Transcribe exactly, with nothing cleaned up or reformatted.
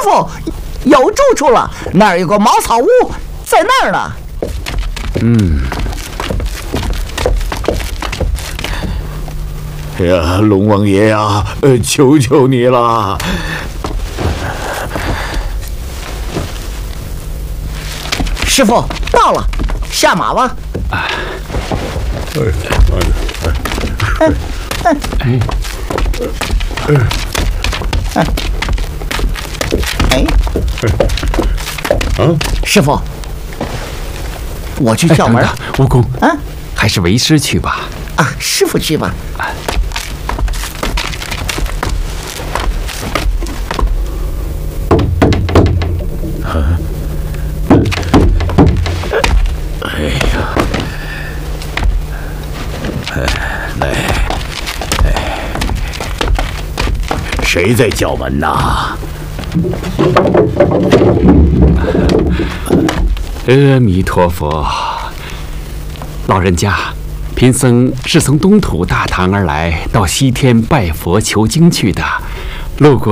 傅，有住处了，那儿有个茅草屋，在那儿呢。 嗯。 哎呀，龙王爷呀，呃，求求你了！ 师傅到了，下马吧。 哎， 哎， 哎， 哎， 啊， 师傅，我去叫门。 哎、蜈蚣， 啊， 还是为师去吧。 啊，师傅去吧。 啊，哎呀，来，哎，谁在叫门呐？ 阿弥陀佛，老人家，贫僧是从东土大唐而来，到西天拜佛求经去的，路过。